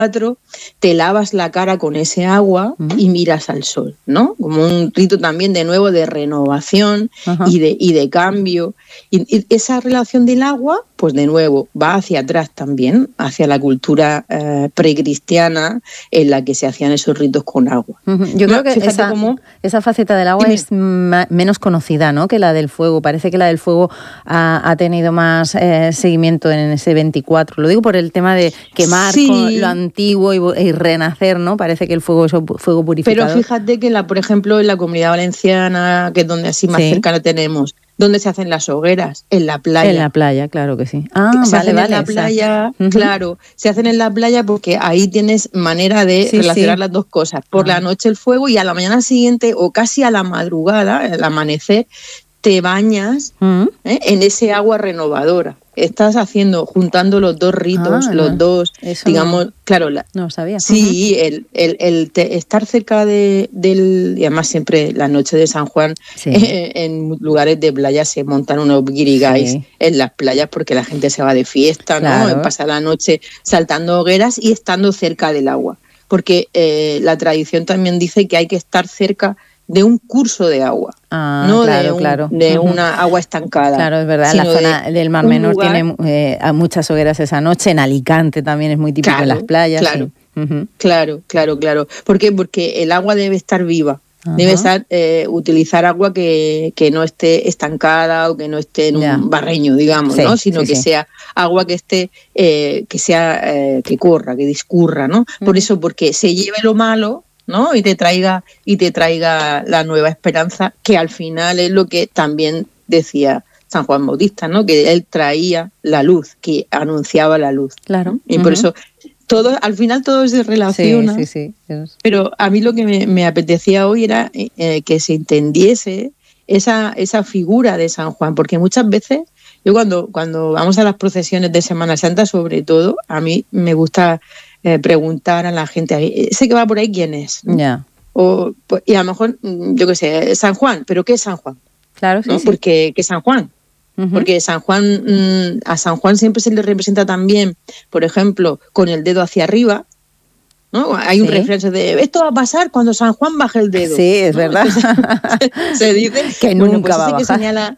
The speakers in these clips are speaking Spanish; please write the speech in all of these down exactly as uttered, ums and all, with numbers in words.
te lavas la cara con ese agua uh-huh. y miras al sol, ¿no? Como un rito también de nuevo de renovación uh-huh. y, de, y de cambio. Y, y esa relación del agua, pues de nuevo, va hacia atrás también, hacia la cultura eh, precristiana en la que se hacían esos ritos con agua. Uh-huh. Yo creo que esa, cómo... esa faceta del agua Dime. es ma- menos conocida, ¿no?, que la del fuego. Parece que la del fuego ha, ha tenido más eh, seguimiento en ese veinticuatro. Lo digo por el tema de quemar sí. con lo antiguo y, y renacer, ¿no? Parece que el fuego es fuego purificador. Pero fíjate que, la, por ejemplo, en la Comunidad Valenciana, que es donde así más sí. cerca lo tenemos, ¿dónde se hacen las hogueras? En la playa. En la playa, claro que sí. Ah, se vale, hacen vale, en la playa, uh-huh. claro. Se hacen en la playa porque ahí tienes manera de sí, relacionar sí. las dos cosas. Por ah. la noche el fuego y a la mañana siguiente o casi a la madrugada, al amanecer, te bañas uh-huh. ¿eh? en ese agua renovadora. Estás haciendo, juntando los dos ritos, ah, los dos, digamos, no, claro. La, no sabía. Sí, uh-huh. el, el, el te, estar cerca de, del, y además siempre la noche de San Juan, sí. eh, en lugares de playa se montan unos guirigais sí. en las playas porque la gente se va de fiesta, claro. ¿no? Pasa la noche saltando hogueras y estando cerca del agua. Porque eh, la tradición también dice que hay que estar cerca de un curso de agua, ah, no claro, de, un, claro. de una agua estancada. Claro, es verdad, la zona de del Mar Menor lugar... tiene eh, muchas hogueras esa noche, en Alicante también es muy típico claro, en las playas. Claro, sí. uh-huh. claro, claro, claro. ¿Por qué? Porque el agua debe estar viva, uh-huh. debe estar, eh, utilizar agua que, que no esté estancada o que no esté en un yeah. barreño, digamos, sí, ¿no? Sino sí, que sí. sea agua que esté, eh, que sea, eh, que corra, que discurra, ¿no? Uh-huh. Por eso, porque se lleve lo malo, ¿no? Y te traiga y te traiga la nueva esperanza, que al final es lo que también decía San Juan Bautista, ¿no? Que él traía la luz, que anunciaba la luz. Claro. Y uh-huh. por eso todo, al final todo se relaciona. Sí, sí, sí. Es... Pero a mí lo que me, me apetecía hoy era eh, que se entendiese esa, esa figura de San Juan, porque muchas veces yo cuando, cuando vamos a las procesiones de Semana Santa, sobre todo, a mí me gusta Eh, preguntar a la gente, ese que va por ahí, ¿quién es? ¿no? Yeah. O, pues, y a lo mejor, yo qué sé, San Juan, ¿pero qué es San Juan? Claro, sí, ¿no? sí. Porque, ¿qué es San Juan? Uh-huh. Porque San Juan, mmm, a San Juan siempre se le representa también, por ejemplo, con el dedo hacia arriba, ¿no? Hay sí. un refrán de, esto va a pasar cuando San Juan baje el dedo. Sí, es ¿no? verdad. Entonces, se, se dice que bueno, nunca pues va a bajar. Que señala,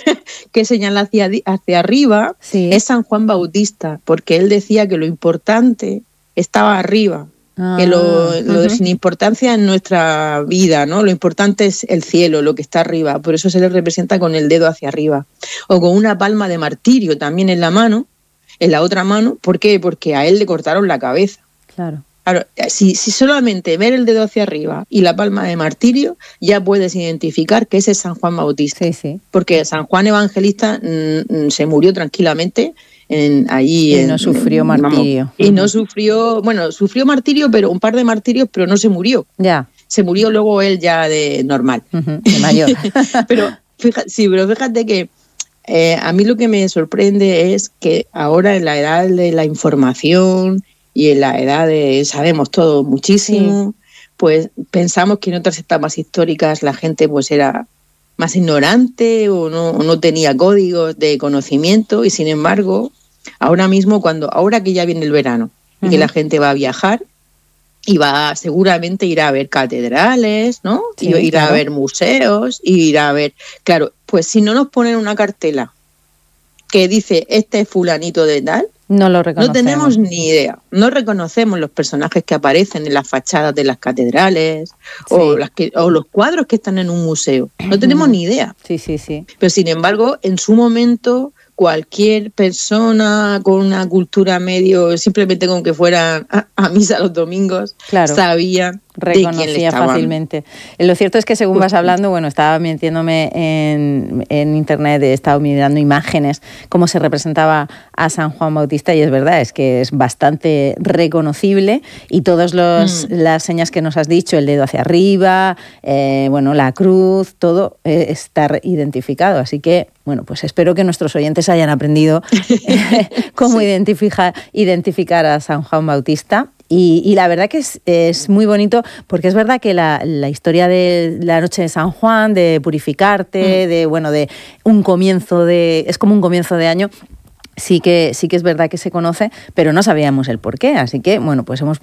que señala hacia, hacia arriba sí. es San Juan Bautista, porque él decía que lo importante estaba arriba, ah, que lo, lo uh-huh. sin importancia en nuestra vida, ¿no? Lo importante es el cielo, lo que está arriba, por eso se le representa con el dedo hacia arriba, o con una palma de martirio también en la mano, en la otra mano. ¿Por qué? Porque a él le cortaron la cabeza. Claro. Claro, si, si solamente ver el dedo hacia arriba y la palma de martirio, ya puedes identificar que ese es San Juan Bautista. Sí, sí. Porque San Juan Evangelista mmm, se murió tranquilamente en, allí. Y en, no sufrió en, martirio. Vamos, y no sufrió, bueno, sufrió martirio, pero un par de martirios, pero no se murió. Ya. Se murió luego él ya de normal. Uh-huh, de mayor. pero, fíjate, sí, pero fíjate que eh, a mí lo que me sorprende es que ahora en la edad de la información y en la edad de sabemos todo muchísimo, sí. pues pensamos que en otras etapas históricas la gente pues era más ignorante o no, o no tenía códigos de conocimiento, y sin embargo, ahora mismo, cuando ahora que ya viene el verano y uh-huh. que la gente va a viajar y va seguramente irá a ver catedrales, ¿no? Sí, y irá claro. a ver museos, y irá a ver, claro, pues si no nos ponen una cartela que dice este es fulanito de tal, no lo reconocemos. No tenemos ni idea. No reconocemos los personajes que aparecen en las fachadas de las catedrales sí. o, las que, o los cuadros que están en un museo. No tenemos ni idea. Sí, sí, sí. Pero sin embargo, en su momento, cualquier persona con una cultura medio, simplemente con que fuera a, a misa los domingos, claro. sabía reconocía fácilmente. Lo cierto es que según vas hablando, bueno, estaba metiéndome en, en internet, he estado mirando imágenes, cómo se representaba a San Juan Bautista, y es verdad, es que es bastante reconocible, y todas mm. las señas que nos has dicho, el dedo hacia arriba, eh, bueno, la cruz, todo eh, está identificado. Así que, bueno, pues espero que nuestros oyentes hayan aprendido cómo sí. identificar, identificar a San Juan Bautista. Y, y la verdad que es, es muy bonito, porque es verdad que la, la historia de la noche de San Juan, de purificarte, mm. de bueno, de un comienzo de, es como un comienzo de año. sí que, sí que es verdad que se conoce, pero no sabíamos el por qué. Así que, bueno, pues hemos